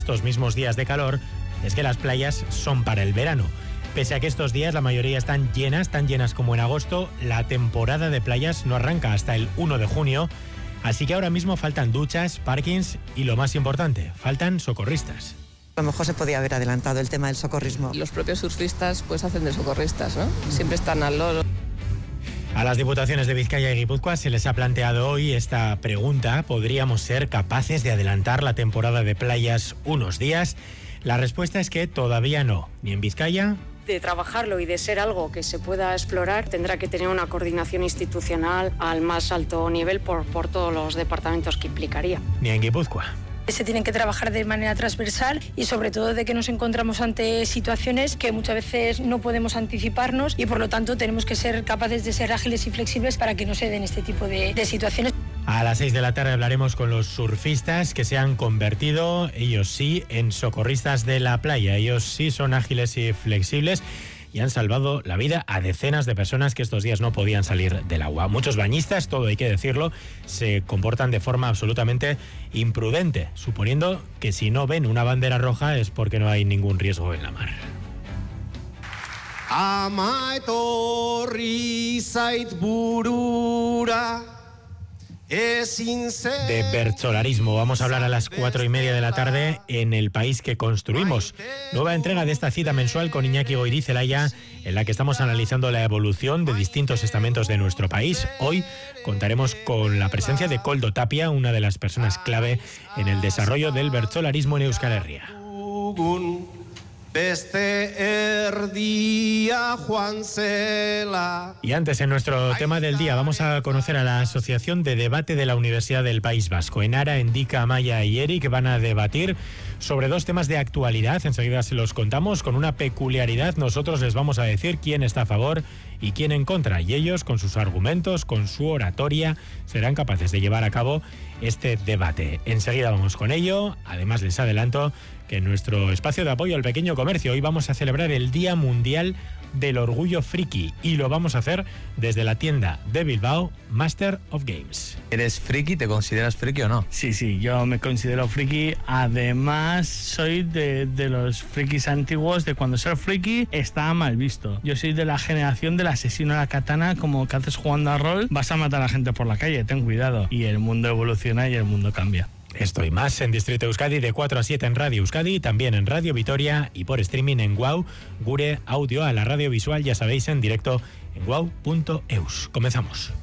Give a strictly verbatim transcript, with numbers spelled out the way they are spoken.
estos mismos días de calor es que las playas son para el verano. Pese a que estos días la mayoría están llenas, tan llenas como en agosto, la temporada de playas no arranca hasta el uno de junio, así que ahora mismo faltan duchas, parkings y lo más importante, faltan socorristas. A lo mejor se podía haber adelantado el tema del socorrismo. Los propios surfistas pues hacen de socorristas, ¿no? Siempre están al loro. A las diputaciones de Vizcaya y Guipúzcoa se les ha planteado hoy esta pregunta: ¿podríamos ser capaces de adelantar la temporada de playas unos días? La respuesta es que todavía no, ni en Vizcaya. De trabajarlo y de ser algo que se pueda explorar, tendrá que tener una coordinación institucional al más alto nivel por, por todos los departamentos que implicaría. Ni en Guipúzcoa. Se tienen que trabajar de manera transversal y sobre todo de que nos encontramos ante situaciones que muchas veces no podemos anticiparnos y por lo tanto tenemos que ser capaces de ser ágiles y flexibles para que no se den este tipo de, de situaciones. A las seis de la tarde hablaremos con los surfistas que se han convertido, ellos sí, en socorristas de la playa. Ellos sí son ágiles y flexibles y han salvado la vida a decenas de personas que estos días no podían salir del agua. Muchos bañistas, todo hay que decirlo, se comportan de forma absolutamente imprudente, suponiendo que si no ven una bandera roja es porque no hay ningún riesgo en la mar. De bertsolarismo vamos a hablar a las cuatro y media de la tarde en El País que Construimos. Nueva entrega de esta cita mensual con Iñaki Goirizelaya, en la que estamos analizando la evolución de distintos estamentos de nuestro país. Hoy contaremos con la presencia de Koldo Tapia, una de las personas clave en el desarrollo del bertsolarismo en Euskal Herria. Y antes, en nuestro tema del día, vamos a conocer a la Asociación de Debate de la Universidad del País Vasco. Enara, Endika, Amaya y Eric van a debatir sobre dos temas de actualidad. Enseguida se los contamos. Con una peculiaridad, nosotros les vamos a decir quién está a favor y quién en contra. Y ellos, con sus argumentos, con su oratoria, serán capaces de llevar a cabo este debate. Enseguida vamos con ello. Además, les adelanto que en nuestro espacio de apoyo al pequeño comercio hoy vamos a celebrar el Día Mundial del Orgullo Friki y lo vamos a hacer desde la tienda de Bilbao, Master of Games. ¿Eres friki? ¿Te consideras friki o no? Sí, sí, yo me considero friki. Además, soy de, de los frikis antiguos, de cuando ser friki estaba mal visto. Yo soy de la generación del asesino a la katana, como que haces jugando a rol, vas a matar a la gente por la calle, ten cuidado. Y el mundo evoluciona y el mundo cambia. Esto y más en Distrito Euskadi de cuatro a siete en Radio Euskadi, también en Radio Vitoria y por streaming en Guau, Gure Audio, a la radio visual, ya sabéis, en directo en guau punto eus. Comenzamos.